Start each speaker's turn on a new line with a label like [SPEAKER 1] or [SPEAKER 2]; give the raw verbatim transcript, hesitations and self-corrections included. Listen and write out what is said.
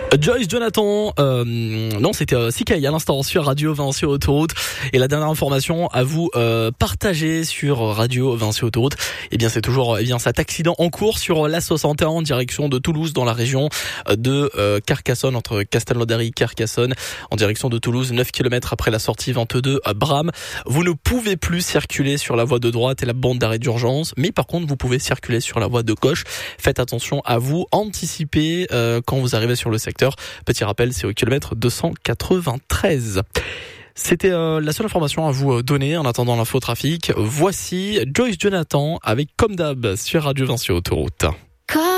[SPEAKER 1] Joyce Jonathan, euh, non c'était euh, Sikai à l'instant sur Radio Vinci Autoroute. Et la dernière information à vous euh, partager sur Radio Vinci Autoroute, eh bien c'est toujours eh bien cet accident en cours sur l'A soixante et un en direction de Toulouse dans la région de euh, Carcassonne, entre Castelnaudary et Carcassonne, en direction de Toulouse, neuf kilomètres après la sortie vingt-deux à Bram. Vous ne pouvez plus circuler sur la voie de droite et la bande d'arrêt d'urgence, mais par contre vous pouvez circuler sur la voie de gauche. Faites attention à vous, anticipez euh, quand vous arrivez sur le secteur. Petit rappel, c'est au kilomètre deux cent quatre-vingt-treize. C'était euh, la seule information à vous donner en attendant l'info trafic. Voici Joyce Jonathan avec Comme d'hab sur Radio Vinci Autoroute.